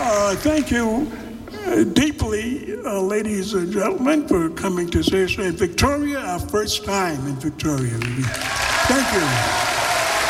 Thank you deeply, ladies and gentlemen, for coming to say so. In Victoria, our first time in Victoria. Thank you.